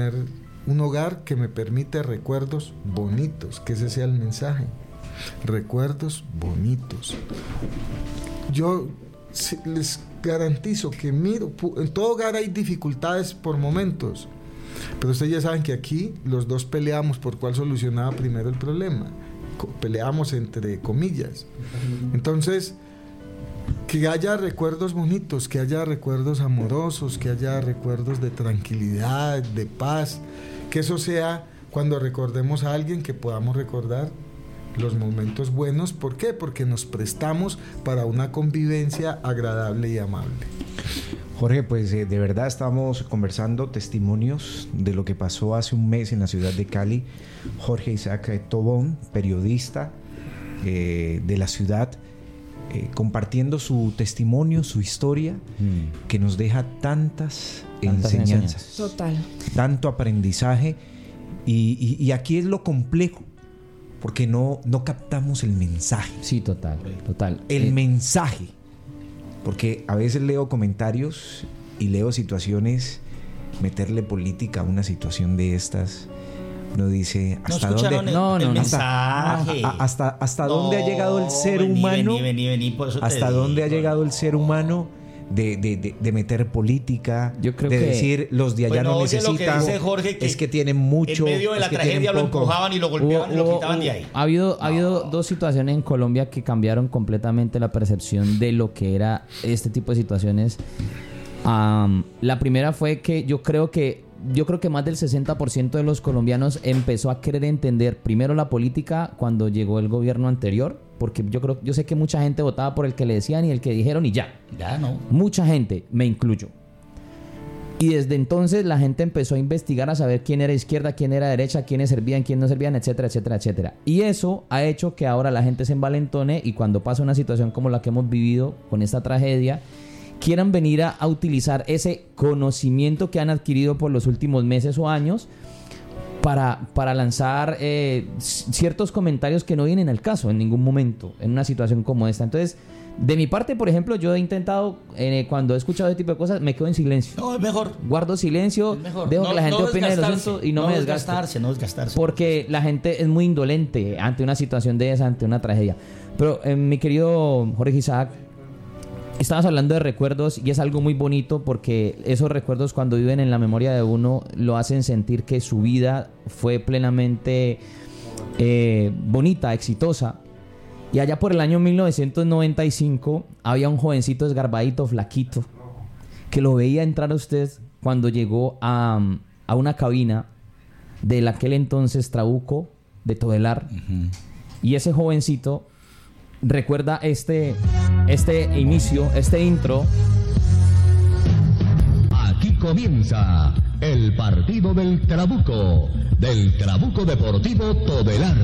tener un hogar que me permite recuerdos bonitos, que ese sea el mensaje. Recuerdos bonitos. Yo les garantizo que en todo hogar hay dificultades por momentos, pero ustedes ya saben que aquí los dos peleamos por cuál solucionaba primero el problema. Peleamos entre comillas. Entonces, que haya recuerdos bonitos, que haya recuerdos amorosos, que haya recuerdos de tranquilidad, de paz, que eso sea cuando recordemos a alguien, que podamos recordar los momentos buenos. ¿Por qué? Porque nos prestamos para una convivencia agradable y amable. Jorge, pues de verdad estamos conversando testimonios de lo que pasó hace un mes en la ciudad de Cali. Jorge Isaac Tobón, periodista de la ciudad, compartiendo su testimonio, su historia, que nos deja tantas enseñanzas. Total. Tanto aprendizaje. Y aquí es lo complejo, porque no captamos el mensaje. Sí, total. El mensaje. Porque a veces leo comentarios y leo situaciones, meterle política a una situación de estas, uno dice, ¿hasta dónde ha llegado el ser humano? ¿Hasta dónde ha llegado el ser humano de meter política? Yo creo de que decir, los de allá no necesitan, que dice Jorge, que es que tienen mucho. En medio de la tragedia lo empujaban y lo golpeaban y lo quitaban de ahí. Ha habido dos situaciones en Colombia que cambiaron completamente la percepción de lo que era este tipo de situaciones. La primera fue que yo creo que más del 60% de los colombianos empezó a querer entender primero la política cuando llegó el gobierno anterior, porque yo sé que mucha gente votaba por el que le decían y el que dijeron y ya no. Mucha gente, me incluyo. Y desde entonces la gente empezó a investigar, a saber quién era izquierda, quién era derecha, quiénes servían, quién no servían, etcétera, etcétera, etcétera. Y eso ha hecho que ahora la gente se envalentone y cuando pasa una situación como la que hemos vivido con esta tragedia, quieran venir a utilizar ese conocimiento que han adquirido por los últimos meses o años para lanzar ciertos comentarios que no vienen al caso en ningún momento en una situación como esta. Entonces, de mi parte, por ejemplo, yo he intentado, cuando he escuchado ese tipo de cosas, me quedo en silencio. No, es mejor. Guardo silencio, dejo que la gente opine del asunto y no me desgaste. No desgastarse. Porque la gente es muy indolente ante una situación de esa, ante una tragedia. Pero, mi querido Jorge Isaac, estabas hablando de recuerdos y es algo muy bonito porque esos recuerdos cuando viven en la memoria de uno lo hacen sentir que su vida fue plenamente bonita, exitosa. Y allá por el año 1995 había un jovencito desgarbadito, flaquito, que lo veía entrar a usted cuando llegó a una cabina del aquel entonces Trabuco de Todelar. Uh-huh. Y ese jovencito recuerda este inicio, este intro. Aquí comienza el partido del Trabuco Deportivo Todelar.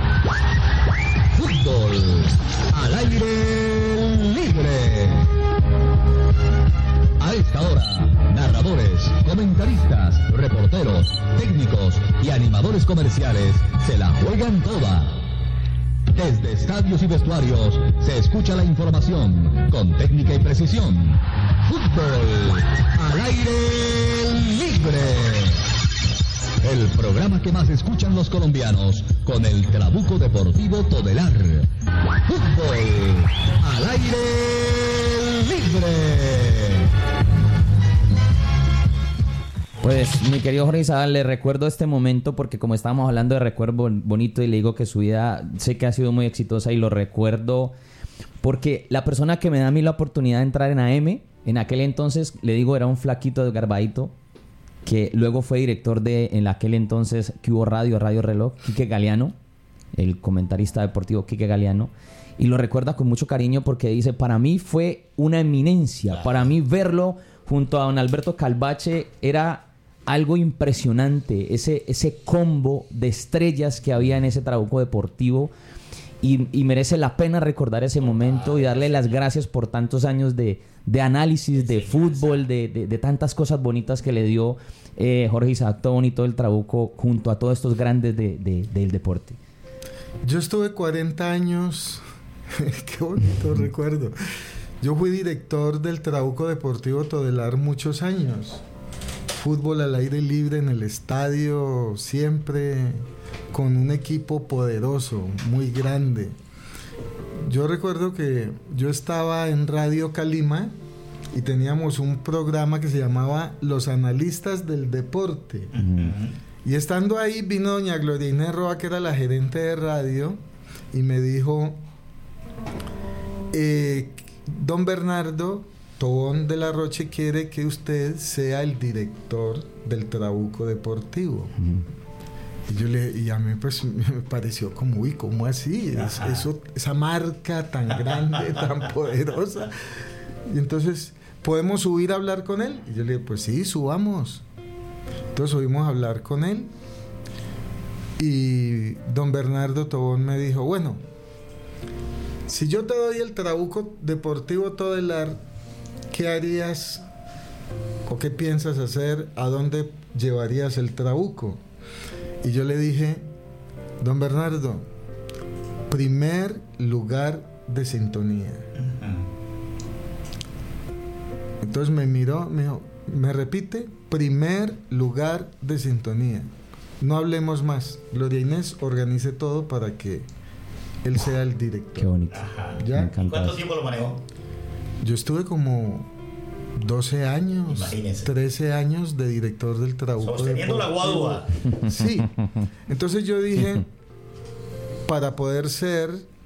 Fútbol al aire libre. A esta hora, narradores, comentaristas, reporteros, técnicos y animadores comerciales se la juegan toda. Desde estadios y vestuarios se escucha la información con técnica y precisión. Fútbol al aire libre. El programa que más escuchan los colombianos con el Trabuco Deportivo Todelar. Fútbol al aire libre. Pues, mi querido Jorge Isaac, le recuerdo este momento porque como estábamos hablando de recuerdo bonito y le digo que su vida sé que ha sido muy exitosa y lo recuerdo porque la persona que me da a mí la oportunidad de entrar en AM, en aquel entonces, le digo, era un flaquito desgarbadito que luego fue director de, en aquel entonces, que hubo Radio Reloj, Quique Galeano, el comentarista deportivo Quique Galeano, y lo recuerda con mucho cariño porque dice, para mí fue una eminencia, para mí verlo junto a don Alberto Calvache era algo impresionante, ese combo de estrellas que había en ese Trabuco Deportivo y merece la pena recordar ese momento y darle las gracias por tantos años de análisis, de fútbol, de tantas cosas bonitas que le dio Jorge Isaac Tobón y todo el Trabuco junto a todos estos grandes del deporte. Yo estuve 40 años, qué bonito recuerdo. Yo fui director del Trabuco Deportivo Todelar muchos años. fútbol al aire libre en el estadio, siempre con un equipo poderoso, muy grande. Yo recuerdo que yo estaba en Radio Calima y teníamos un programa que se llamaba Los Analistas del Deporte. Y estando ahí vino doña Gloria Inés Roa, que era la gerente de radio, y me dijo: don Bernardo Tobón de la Roche quiere que usted sea el director del Trabuco Deportivo. Y a mí pues me pareció como, uy, ¿cómo así? Esa marca tan grande, tan poderosa. Y entonces, ¿podemos subir a hablar con él? Y yo le dije, pues sí, subamos. Entonces subimos a hablar con él. Y don Bernardo Tobón me dijo, bueno, si yo te doy el Trabuco Deportivo Todelar, ¿qué harías o qué piensas hacer? ¿A dónde llevarías el Trabuco? Y yo le dije, don Bernardo, primer lugar de sintonía. Entonces me miró, me dijo, ¿me repite? Primer lugar de sintonía. No hablemos más. Gloria Inés organice todo para que él sea el director. Qué bonito. ¿Ya? ¿Cuánto tiempo lo manejó? Yo estuve como 12 años, Imagínese. 13 años de director del Trabuco. Sosteniendo la guadua. Sí. Entonces yo dije, para poder ser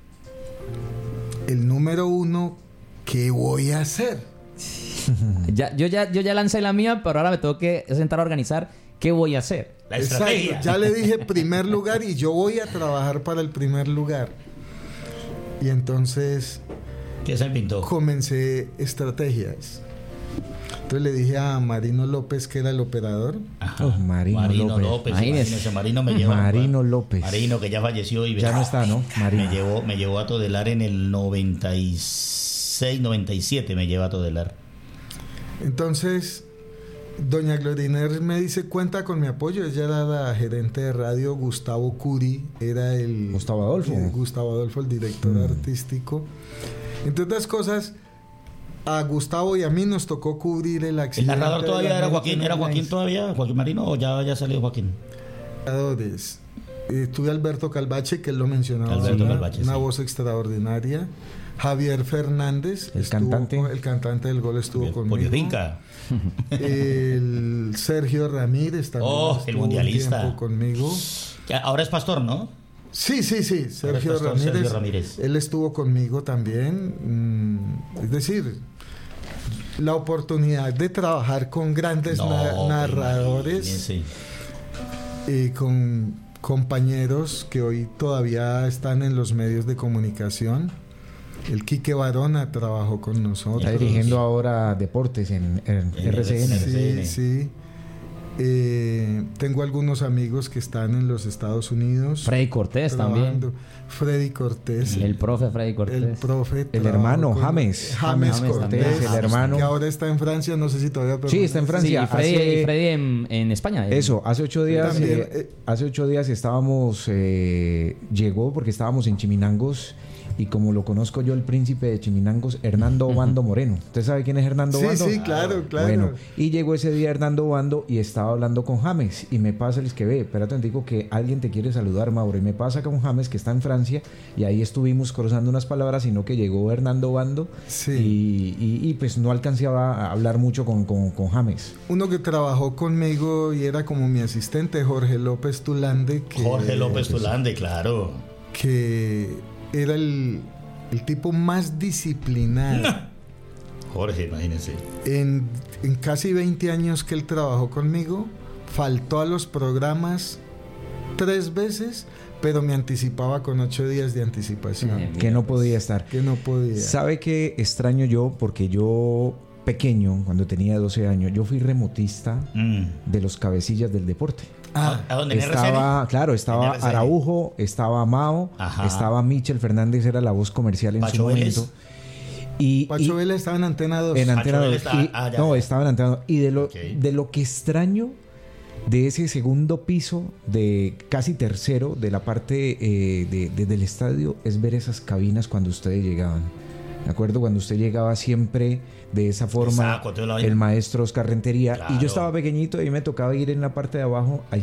el número uno, ¿qué voy a hacer? Yo ya lancé la mía, pero ahora me tengo que sentar a organizar qué voy a hacer. La estrategia. Exacto. Ya le dije primer lugar y yo voy a trabajar para el primer lugar. Y entonces ¿Qué se pintó? comencé estrategias. Entonces le dije a Marino López, que era el operador. Ajá. Marino López. Imagínese, Marino me llevó. Marino López. Marino, que ya falleció y Ya no está, ¿no? Marino. me llevó a Todelar en el 96, 97 me lleva a Todelar. Entonces, doña Gloria Inés me dice, cuenta con mi apoyo. Ella era la gerente de radio. Gustavo Curi era el... Gustavo Adolfo. Gustavo Adolfo, el director artístico. Entre otras cosas, a Gustavo y a mí nos tocó cubrir el ¿El accidente. narrador de todavía la era American Joaquín? ¿Era Joaquín Airlines. todavía? ¿Joaquín Marino o ya salió Joaquín? Estuve Alberto Calvache, que él lo mencionaba. Alberto una, Calvache, una sí. voz extraordinaria. Javier Fernández, El cantante. el cantante del gol, estuvo conmigo. Pollo Finca. El Sergio Ramírez también Oh, estuvo el mundialista. un tiempo conmigo. Ahora es pastor, ¿no? Sí, Sergio pastor Ramírez. Sergio Ramírez. Él estuvo conmigo también. Es decir, la oportunidad de trabajar con grandes narradores y con compañeros que hoy todavía están en los medios de comunicación. El Quique Barona trabajó con nosotros. Está dirigiendo ahora deportes en RCN. Sí. Tengo algunos amigos que están en los Estados Unidos. Freddy Cortés trabajando. también. Freddy Cortés. El profe Freddy Cortés. El profe. El hermano trabajó con James. James Cortés. también. El hermano. Que ahora está en Francia, no sé si todavía. Sí, está en Sí, Francia. y Freddy en España. Eso, hace 8 días. También, Hace 8 días estábamos. Llegó porque estábamos en Chiminangos. Y como lo conozco yo, el príncipe de Chiminangos, Hernando Obando Moreno. ¿Usted sabe quién es Hernando Obando? Sí, claro. Bueno, y llegó ese día Hernando Obando y estaba hablando con James. Y me pasa el que ve, espérate, digo que alguien te quiere saludar, Mauro. Y me pasa con James, que está en Francia. Y ahí estuvimos cruzando unas palabras, sino que llegó Hernando Obando. Sí. Y pues no alcanzaba a hablar mucho con James. Uno que trabajó conmigo y era como mi asistente, Jorge López Tulande. Jorge López Tulande, claro. Que era el tipo más disciplinado. Jorge, imagínense. En casi 20 años que él trabajó conmigo, faltó a los programas 3 veces, pero me anticipaba con 8 días de anticipación. Que no podía estar. Que no podía. ¿Sabe qué extraño yo? Porque yo, pequeño, cuando tenía 12 años, yo fui remotista de los cabecillas del deporte. ¿A dónde? ¿En Estaba, RCN? claro, estaba En RCN. Araujo, estaba Mao, Ajá. estaba Michel Fernández, era la voz comercial en Pacho su momento. Vélez. Y Pacho Vélez estaba en Antena 2. en Pacho Antena Vélez 2. estaba- ya. No, estaba en Antena 2. Y de Ok. lo que extraño de ese segundo piso, de casi tercero, de la parte del estadio, es ver esas cabinas cuando ustedes llegaban. Me acuerdo cuando usted llegaba siempre de esa forma, Saco, toda la vaina. el maestro Oscar Rentería, y Claro. yo estaba pequeñito y me tocaba ir en la parte de abajo al